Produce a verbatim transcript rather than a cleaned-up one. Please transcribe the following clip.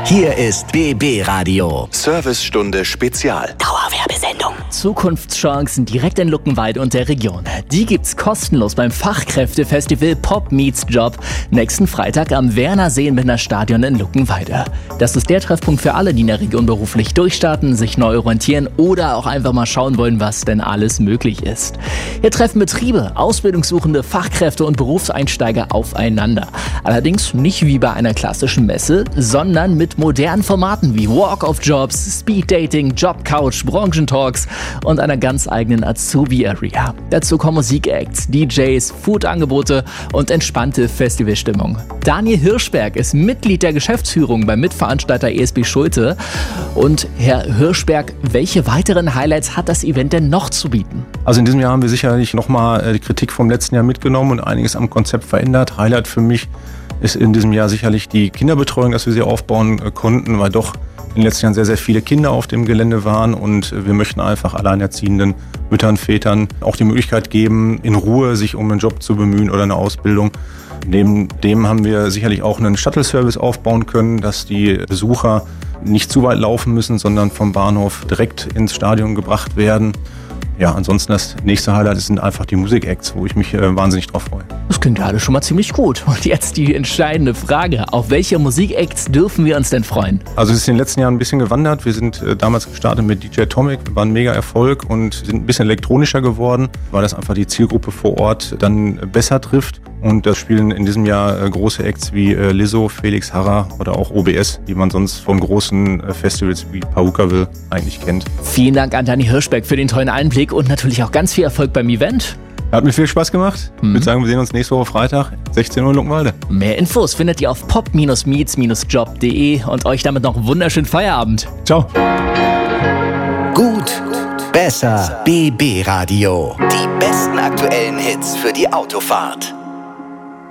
Hier ist B B Radio. Servicestunde Spezial. Dauerwerbesendung. Zukunftschancen direkt in Luckenwalde und der Region. Die gibt's kostenlos beim Fachkräftefestival Pop Meets Job nächsten Freitag am Werner-Seenbinder Stadion in Luckenwalde. Das ist der Treffpunkt für alle, die in der Region beruflich durchstarten, sich neu orientieren oder auch einfach mal schauen wollen, was denn alles möglich ist. Hier treffen Betriebe, Ausbildungssuchende, Fachkräfte und Berufseinsteiger aufeinander. Allerdings nicht wie bei einer klassischen Messe, sondern mit modernen Formaten wie Walk of Jobs, Speed Dating, Job Couch, Branchentalks und einer ganz eigenen Azubi-Area. Dazu kommen Musikacts, D Js, Food-Angebote und entspannte Festivalstimmung. Daniel Hirschberg ist Mitglied der Geschäftsführung beim Mitveranstalter E S B Schulte. Und Herr Hirschberg, welche weiteren Highlights hat das Event denn noch zu bieten? Also in diesem Jahr haben wir sicherlich nochmal die Kritik vom letzten Jahr mitgenommen und einiges am Konzept verändert. Highlight für mich ist in diesem Jahr sicherlich die Kinderbetreuung, dass wir sie aufbauen konnten, weil doch in den letzten Jahren sehr, sehr viele Kinder auf dem Gelände waren und wir möchten einfach alleinerziehenden Müttern, Vätern auch die Möglichkeit geben, in Ruhe sich um einen Job zu bemühen oder eine Ausbildung. Neben dem haben wir sicherlich auch einen Shuttle-Service aufbauen können, dass die Besucher nicht zu weit laufen müssen, sondern vom Bahnhof direkt ins Stadion gebracht werden. Ja, ansonsten das nächste Highlight sind einfach die Musikacts, wo ich mich äh, wahnsinnig drauf freue. Das klingt ja alles schon mal ziemlich gut. Und jetzt die entscheidende Frage. Auf welche Musikacts dürfen wir uns denn freuen? Also es ist in den letzten Jahren ein bisschen gewandert. Wir sind äh, damals gestartet mit D J Atomic, war ein mega Erfolg und sind ein bisschen elektronischer geworden, weil das einfach die Zielgruppe vor Ort dann besser trifft. Und da spielen in diesem Jahr äh, große Acts wie äh, Lizzo, Felix Harrer oder auch O B S, die man sonst von großen äh, Festivals wie Pahukaville eigentlich kennt. Vielen Dank an Dani Hirschberg für den tollen Einblick und natürlich auch ganz viel Erfolg beim Event. Hat mir viel Spaß gemacht. Ich würde sagen, wir sehen uns nächste Woche Freitag, sechzehn Uhr in Luckenwalde. Mehr Infos findet ihr auf pop meets job punkt de und euch damit noch einen wunderschönen Feierabend. Ciao. Gut, besser, B B Radio. Die besten aktuellen Hits für die Autofahrt.